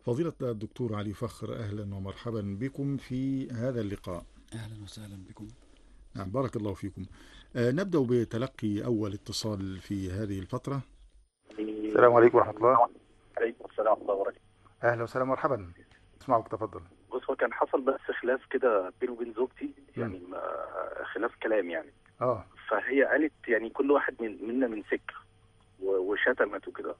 فضيلة الدكتور علي فخر، أهلا ومرحبا بكم في هذا اللقاء. أهلا وسهلا بكم. نعم، بارك الله فيكم. نبدأ بتلقي أول اتصال في هذه الفترة. السلام عليكم ورحمة الله. عليكم السلام ورحمة الله وبركاته. أهلا وسهلا مرحبا، اسمعك تفضل. بص، هو كان حصل بس خلاف كده بيني وبين زوجتي، مم. يعني خلاف كلام يعني. اه فهي قالت يعني كل واحد منا من سكة وشتمت وكده.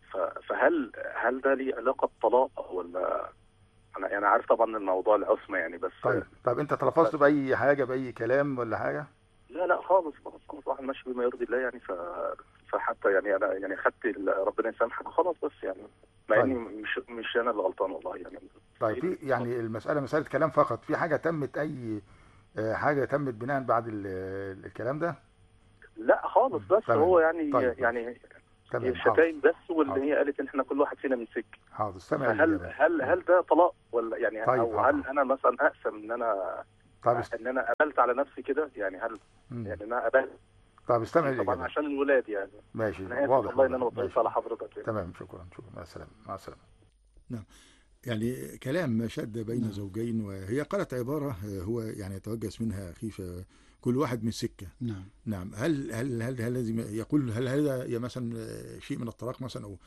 فهل ده ليه علاقة بطلاق ولا؟ أنا يعني عارف طبعا الموضوع العصمة يعني، بس طيب أنت تلفظت بأي حاجة، بأي كلام ولا حاجة؟ لا خالص خالص خالص، واحد ماشي بما يرضي الله يعني. فحتى يعني أنا يعني خدت ربنا يسامحك خلاص، بس يعني مع إني طيب مش أنا اللي غلطان والله يعني. طيب في يعني المسألة مسألة كلام فقط، في حاجة تمت، أي حاجة تمت بناء بعد الكلام ده؟ لا خالص، بس تمام. هو يعني طيب كويس. يعني هي تمام، حاضر. الشتايم بس، واللي حاضر هي قالت ان احنا كل واحد فينا من سكه. حاضر، استمع فهل الإجابة. هل مم. هل ده طلاق ولا يعني، طيب او حاضر. هل انا مثلا اقسم ان انا طيب قبلت على نفسي كده يعني؟ هل مم. يعني انا قبلت طيب استمع طبعا الإجابة. عشان الولاد يعني؟ ماشي، انا اسف واضح والله ان واضح، انا طولت ماشي. على حضرتك يعني. تمام، شكرا شكرا، مع السلامة مع السلامة. نعم، يعني كلام شد بين نعم. زوجين، وهي قالت عبارة هو يعني يتوجس منها خيفة، كل واحد من سكة. نعم. نعم، هل لازم يقول، هل هذا مثلا شيء من الطلاق مثلا، أو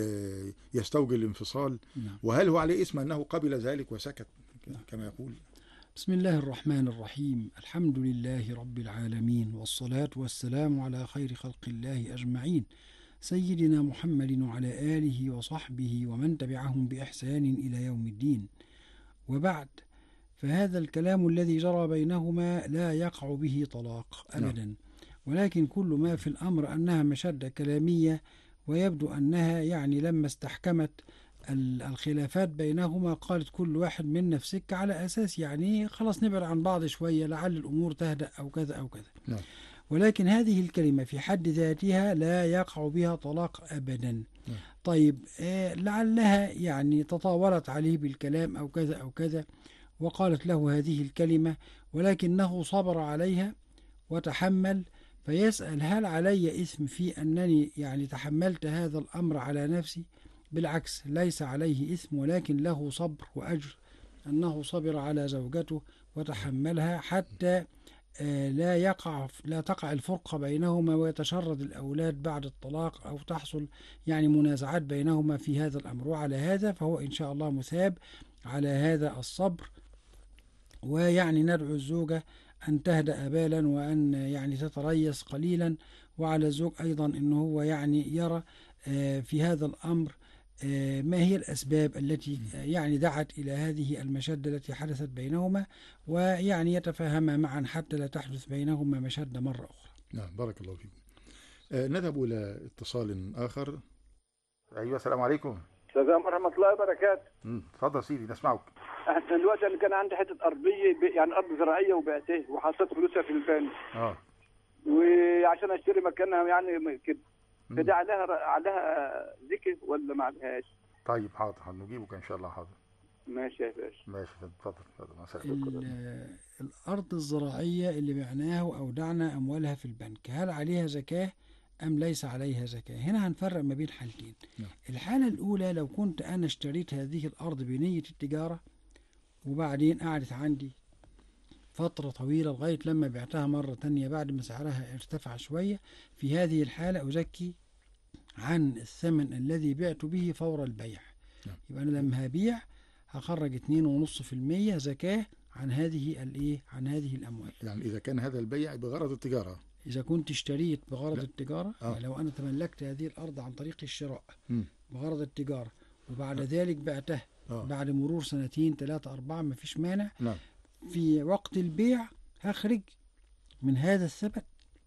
يستوجب الانفصال؟ نعم. وهل هو عليه اسم أنه قبل ذلك وسكت نعم. كما يقول؟ بسم الله الرحمن الرحيم. الحمد لله رب العالمين، والصلاة والسلام على خير خلق الله أجمعين، سيدنا محمد وعلى آله وصحبه ومن تبعهم بإحسان إلى يوم الدين. وبعد، فهذا الكلام الذي جرى بينهما لا يقع به طلاق نعم. أبدا، ولكن كل ما في الأمر أنها مشدة كلامية، ويبدو أنها يعني لما استحكمت الخلافات بينهما قالت كل واحد منا في سكة، على أساس يعني خلاص نبعد عن بعض شوية لعل الأمور تهدأ أو كذا أو كذا. نعم. ولكن هذه الكلمة في حد ذاتها لا يقع بها طلاق أبدا. نعم. طيب لعلها يعني تطاولت عليه بالكلام أو كذا أو كذا، وقالت له هذه الكلمة، ولكنه صبر عليها وتحمل. فيسأل هل علي إثم في أنني يعني تحملت هذا الأمر على نفسي؟ بالعكس، ليس عليه إثم، ولكن له صبر وأجر أنه صبر على زوجته وتحملها حتى لا تقع الفرقة بينهما ويتشرد الأولاد بعد الطلاق، أو تحصل يعني منازعات بينهما في هذا الأمر. وعلى هذا فهو إن شاء الله مثاب على هذا الصبر. ويعني ندعو الزوجة أن تهدأ بالا، وأن يعني تتريث قليلا، وعلى الزوج أيضا أنه هو يعني يرى في هذا الأمر ما هي الأسباب التي يعني دعت إلى هذه المشدة التي حدثت بينهما، ويعني يتفاهما معا حتى لا تحدث بينهما مشدة مرة أخرى. نعم، بارك الله فيكم. نذهب إلى اتصال آخر. أيوة، السلام عليكم. السلام ورحمة الله وبركاته. تفضل سيدي، نسمعك. أحسن الوقت أنا كان عندي حتة أرضية، يعني أرض زراعية وبعتها وحطيت فلوسها في البنك، وعشان أشتري مكانها يعني كده. فده عليها ذكر ولا ما عليهاش؟ طيب حاضر، هنجيبك إن شاء الله. حاضر، ماشي يا باشا. ماشي، اتفضل اتفضل، مع السلامة. الأرض الزراعية اللي بعناها وأودعنا أموالها في البنك، هل عليها زكاة أم ليس عليها زكاة؟ هنا هنفرق ما بين حالتين. نعم. الحالة الأولى، لو كنت أنا اشتريت هذه الأرض بنية التجارة، وبعدين قعدت عندي فترة طويلة لغاية لما بعتها مرة تانية بعد ما سعرها ارتفع شوية، في هذه الحالة أزكي عن الثمن الذي بعت به فور البيع. نعم. يبقى أنا لما هبيع هخرج 2.5% زكاة عن هذه الأموال. يعني إذا كان هذا البيع بغرض التجارة، إذا كنت اشتريت بغرض التجارة، يعني لو أنا تملكت هذه الأرض عن طريق الشراء بغرض التجارة، وبعد نعم. ذلك بعتها بعد مرور 2 3 4 ما فيش مانع. نعم. في وقت البيع هخرج من هذا الثمن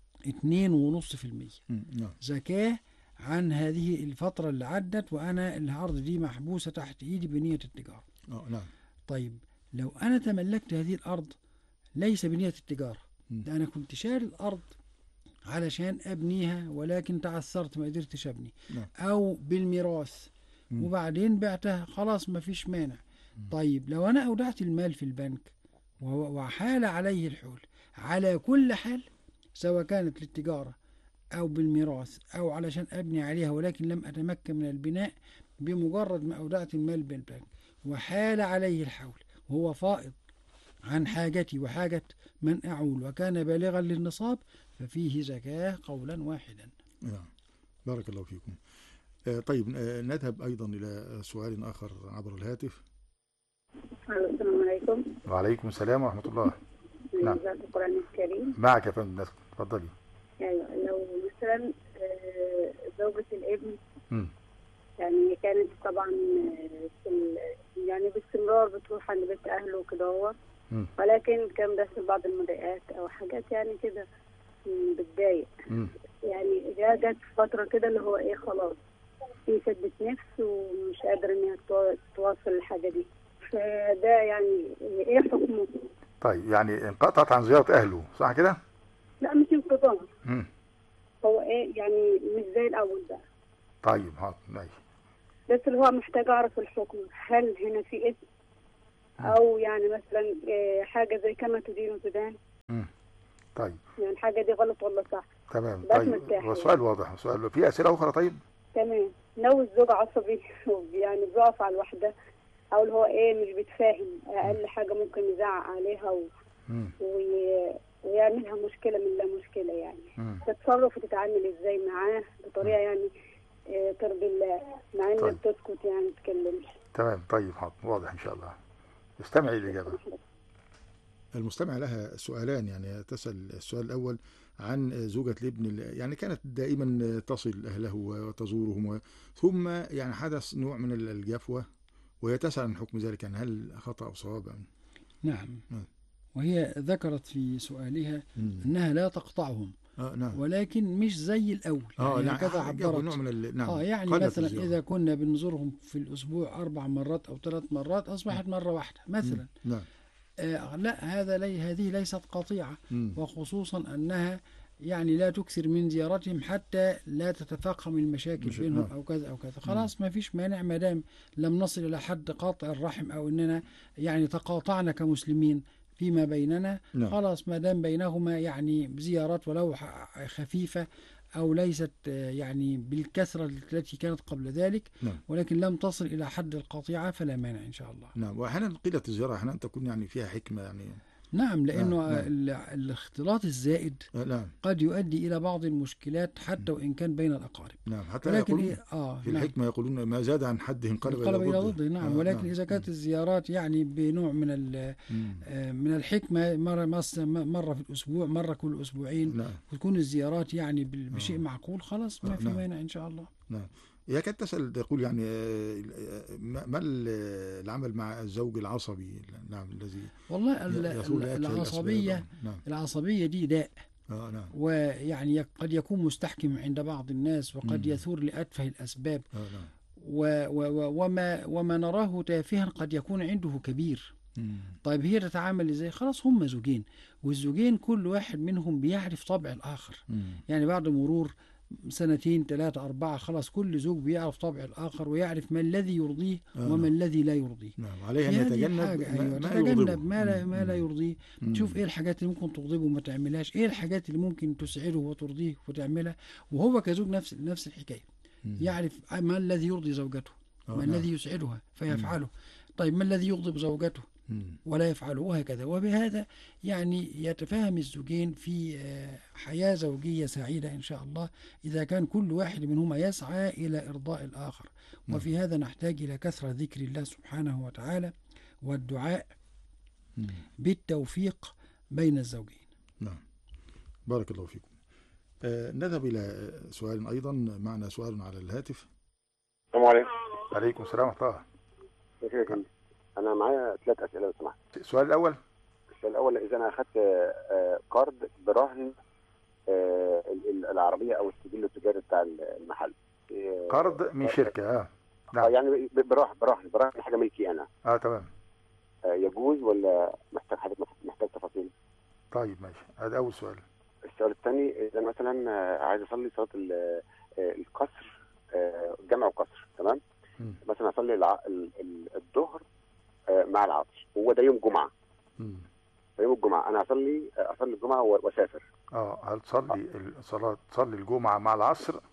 2.5% نعم. زكاة عن هذه الفترة اللي عدت وأنا الأرض دي محبوسة تحت إيدي بنية التجارة. نعم. طيب لو أنا تملكت هذه الأرض ليس بنية التجارة، ده أنا كنت شاري الأرض علشان أبنيها، ولكن تعثرت ما قدرتش أبني، نعم. أو بالميراث وبعدين بعتها، خلاص ما فيش مانع. طيب لو أنا أودعت المال في البنك وحال عليه الحول، على كل حال سواء كانت للتجارة أو بالميراث أو علشان أبني عليها ولكن لم أتمكن من البناء، بمجرد ما أودعت المال بالبنك وحال عليه الحول وهو فائض عن حاجتي وحاجة من أعول وكان بالغا للنصاب ففيه زكاة قولا واحدا. نعم. بارك الله فيكم. طيب نذهب أيضا إلى سؤال آخر عبر الهاتف. السلام عليكم. وعليكم السلام ورحمة الله. نعم. القرآن الكريم. معك يا فندم، تفضلي. أيوة، لو مثلا زوجة الابن يعني كانت طبعا يعني باستمرار بتروح عند بيت أهله وكده هو، ولكن كان بيحصل بعض المضايقات أو حاجات يعني كده بتضايق. يعني جت فترة كده اللي هو إيه خلاص في شدة نفس ومش قادرة إن هي تواصل الحاجة دي، فده يعني إيه حكمه؟ طيب يعني انقطعت عن زيارة أهله صح كده؟ لا مش انقطاع. هو إيه يعني مش زي الأول بقى. طيب ماشي. بس اللي هو محتاج أعرف الحكم، هل هنا في اسم أو يعني مثلا حاجة زي كما تدين وتدان. طيب. يعني الحاجة دي غلط ولا صح؟ تمام. طيب والسؤال واضح. سؤال في أسئلة أخرى؟ طيب. تمام. لو الزوج عصبي يعني بيقف على الواحدة أو اللي هو إيه مش بيتفاهم، أقل حاجة ممكن يزعق عليها ويعملها مشكلة من لا مشكلة يعني. تتصرف وتتعامل إزاي معاه بطريقة يعني ترضي الله مع إنها بتسكت يعني ما تتكلمش. تمام. طيب حاضر، واضح إن شاء الله. استمعي الإجابة. المستمع لها سؤالان، يعني تسأل السؤال الأول عن زوجة الابن، يعني كانت دائما تصل أهله وتزورهم ثم يعني حدث نوع من الجفوة وهي تسأل عن حكم ذلك، يعني هل خطأ أو صواب؟ نعم. وهي ذكرت في سؤالها أنها لا تقطعهم نعم. ولكن مش زي الأول يعني هكذا عبرت. نوع من نعم. يعني مثلا إذا كنا بنزورهم في الأسبوع 4 مرات أو 3 مرات أصبحت مرة واحدة مثلا. نعم. لا هذه ليست قطيعة، وخصوصا أنها يعني لا تكثر من زيارتهم حتى لا تتفاقم المشاكل بينهم أو كذا أو كذا. خلاص ما فيش مانع ما دام لم نصل إلى حد قاطع الرحم أو أننا يعني تقاطعنا كمسلمين فيما بيننا. خلاص ما دام بينهما يعني زيارات ولو خفيفة أو ليست يعني بالكثرة التي كانت قبل ذلك، ولكن لم تصل إلى حد القطيعة فلا مانع إن شاء الله. نعم. وأحيانا قلة الزيارة أحيانا تكون يعني فيها حكمة يعني. نعم، لأنه الاختلاط الزائد قد يؤدي إلى بعض المشكلات حتى وإن كان بين الأقارب. نعم. حتى ولكن في الحكمة يقولون ما زاد عن حد انقلب إلى ضده. نعم. ولكن إذا كانت الزيارات يعني بنوع من الحكمة مرة في الأسبوع، مرة كل أسبوعين، وتكون الزيارات يعني بشيء معقول، خلاص ما في مانع إن شاء الله. نعم. هي كانت تسأل تقول يعني ما العمل مع الزوج العصبي؟ نعم. الذي والله العصبية دي داء. نعم. ويعني قد يكون مستحكم عند بعض الناس وقد يثور لأتفه الأسباب. نعم. وما نراه تافها قد يكون عنده كبير. طيب هي تتعامل ازاي؟ خلاص هم زوجين، والزوجين كل واحد منهم بيعرف طبع الآخر. يعني بعد مرور 2 3 4 خلاص كل زوج بيعرف طبع الآخر ويعرف ما الذي يرضيه وما الذي لا يرضيه. نعم. عليه أن يتجنب ما لا يرضيه. تشوف ايه الحاجات اللي ممكن تغضبه وما تعملهاش، ايه الحاجات اللي ممكن تسعده وترضيه وتعملها، وهو كزوج نفس الحكاية. يعرف ما الذي يرضي زوجته، ما الذي يسعدها فيفعله. طيب ما الذي يغضب زوجته ولا يفعله، وهكذا. وبهذا يعني يتفاهم الزوجين في حياة زوجية سعيدة إن شاء الله، إذا كان كل واحد منهما يسعى إلى إرضاء الآخر. وفي هذا نحتاج إلى كثرة ذكر الله سبحانه وتعالى والدعاء بالتوفيق بين الزوجين. نعم. بارك الله فيكم. نذهب إلى سؤال أيضا. معنا سؤال على الهاتف. السلام عليكم. عليكم السلام ورحمة الله. أنا معايا 3 أسئلة لو سمحت. السؤال الأول إذا أنا أخذت قرض برهن العربية أو السجل التجاري بتاع المحل. قرض من شركة. نعم. يعني برهن حاجة ملكي أنا. تمام. يجوز ولا محتاج تفاصيل؟ طيب ماشي. هذا أول سؤال. السؤال الثاني، إذا مثلا عايز أصلي صلاة القصر، جمع وقصر، تمام؟ مثلا أصلي الظهر مع العصر، هو ده يوم جمعة. يوم الجمعة أنا أصلي الجمعة وأسافر. هل تصلي الجمعة مع العصر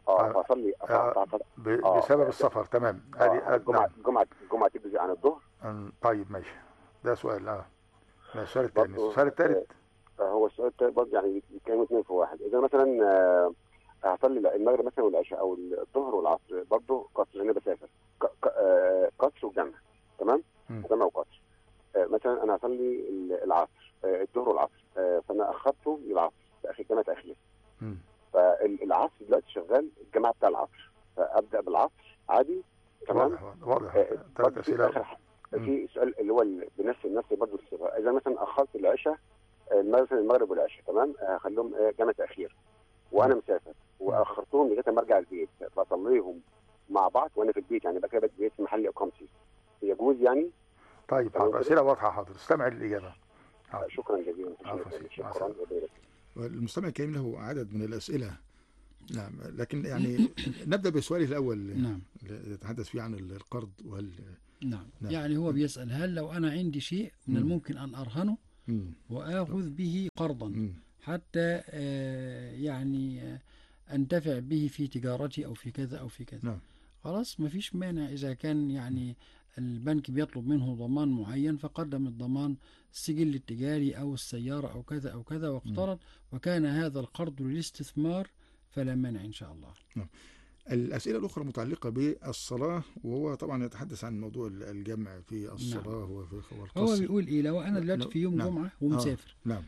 فاصلي بسبب السفر. تمام. الجمعه تجزي عن الظهر. طيب ماشي. ده سؤال. السؤال الثاني. السؤال الثالث هو السؤال الثالث برضه يعني كانوا اثنين في واحد. اذا مثلا هصلي المغرب مثلا والعشاء او الظهر والعصر برضه قصر، انا بسافر قصر وجمع. تمام. وجمع وقصر. مثلا انا هصلي العصر الظهر والعصر، فانا اخرته للعصر تاخير جمع تاخير. فالعصر دلوقتي شغال الجماعه بتاع العصر، فابدا بالعصر عادي. تمام. واضح. ثلاث اسئله. في سؤال اللي هو بنفس برضه الصيغه. اذا مثلا اخرت العشاء مثلا المغرب والعشاء، تمام، هخليهم جمع تاخير وانا مسافر، واخرتهم لغايه ما ارجع البيت، بصليهم مع بعض وانا في البيت، يعني بقى بيت في محل اقامتي، يجوز يعني؟ طيب حاضر. اسئله واضحه. حاضر. استمع للاجابه. شكرا جزيلا. شكرا. المستمع الكريم له عدد من الاسئله. نعم، لكن يعني نبدا بسؤاله الاول. نعم. يتحدث فيه عن القرض نعم. يعني هو بيسأل هل لو أنا عندي شيء من الممكن أن أرهنه وآخذ به قرضا حتى يعني أنتفع به في تجارتي أو في كذا أو في كذا. نعم. خلاص ما فيش مانع إذا كان يعني البنك بيطلب منه ضمان معين، فقدم الضمان السجل التجاري أو السيارة أو كذا أو كذا واقترض، وكان هذا القرض للاستثمار فلا مانع إن شاء الله. نعم. الأسئلة الأخرى متعلقة بالصلاة، وهو طبعا يتحدث عن موضوع الجمع في الصلاة. نعم. والقصر. هو بيقول إيه لو أنا دلوقتي في يوم نعم. جمعة ومسافر. نعم.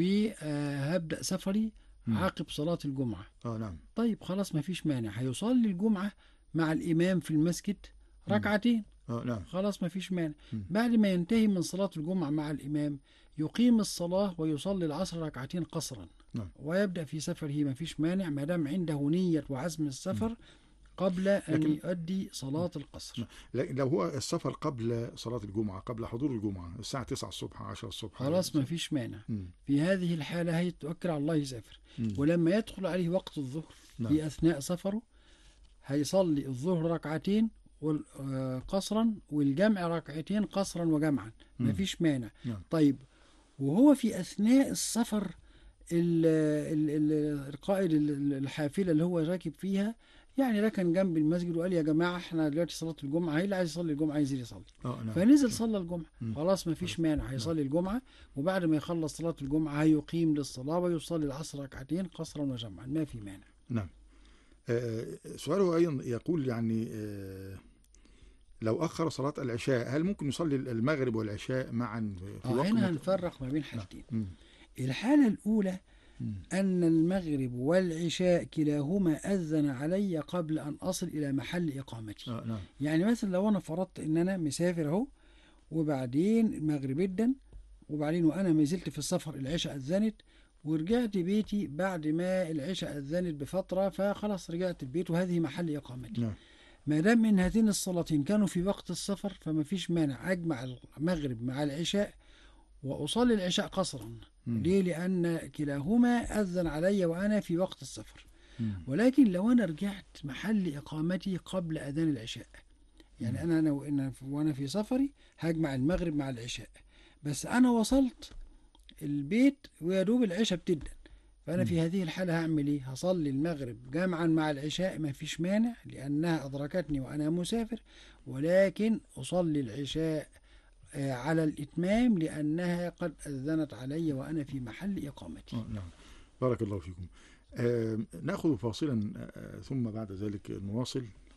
وهبدأ سفري عقب صلاة الجمعة. نعم. طيب خلاص ما فيش مانع، هيصلي الجمعة مع الإمام في المسجد ركعتين. نعم. خلاص ما فيش مانع. بعد ما ينتهي من صلاة الجمعة مع الإمام يقيم الصلاة ويصلي العصر ركعتين قصرا. نعم. ويبدأ في سفره ما فيش مانع ما دام عنده نية وعزم السفر قبل أن يؤدي صلاة القصر. لكن لو هو السفر قبل صلاة الجمعة، قبل حضور الجمعة الساعة 9 الصبح 10 الصبح، خلاص ما فيش مانع. في هذه الحالة هيتوكل على الله يسافر. ولما يدخل عليه وقت الظهر في أثناء سفره هيصلي الظهر ركعتين قصرا والجمع ركعتين قصرا وجمعا. ما فيش مانع. طيب وهو في أثناء السفر القائد الحافلة اللي هو راكب فيها يعني ركن جنب المسجد وقال يا جماعة احنا دلوقتي صلاة الجمعة، هي اللي عايز يصلي الجمعة ينزل يصلي. نعم. فنزل صلى الجمعة. خلاص ما فيش مانع، هيصلي الجمعة وبعد ما يخلص صلاة الجمعة هيقيم للصلاة ويصلي العصر ركعتين قصرا وجمعا. ما في مانع. نعم. سؤاله أيضا يقول يعني لو أخر صلاة العشاء هل ممكن يصلي المغرب والعشاء معا في وقت؟ هنا هنفرق ما بين حالتين. الحالة الأولى أن المغرب والعشاء كلاهما أذن علي قبل أن أصل إلى محل إقامتي. نعم. يعني مثلا لو أنا فرضت أن أنا مسافر أهو وبعدين المغرب أذن وبعدين وأنا ما زلت في السفر العشاء أذنت ورجعت بيتي بعد ما العشاء أذنت بفترة، فخلاص رجعت البيت وهذه محل إقامتي. نعم. ما دام من هاتين الصلاتين كانوا في وقت السفر فما فيش مانع أجمع المغرب مع العشاء وأصلي العشاء قصرا. ليه؟ لأن كلاهما أذن علي وأنا في وقت السفر. ولكن لو أنا رجعت محل إقامتي قبل أذان العشاء، يعني أنا وأنا في سفري هجمع المغرب مع العشاء، بس أنا وصلت البيت ويدوب العشاء بتدن، فأنا في هذه الحالة هعمل إيه؟ هصلي المغرب جمعا مع العشاء ما فيش مانع لأنها أدركتني وأنا مسافر، ولكن أصلي العشاء على الإتمام لأنها قد أذنت علي وأنا في محل إقامتي. نعم. بارك الله فيكم. نأخذ فاصلا ثم بعد ذلك نواصل.